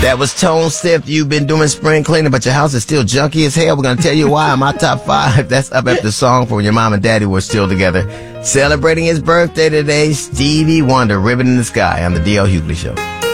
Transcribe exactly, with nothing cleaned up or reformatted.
That was Tone Stith. You've been doing spring cleaning, but your house is still junky as hell. We're going to tell you why in my top five. That's up after the song from when your mom and daddy were still together. Celebrating his birthday today, Stevie Wonder, Ribbon in the Sky on the D L Hughley Show.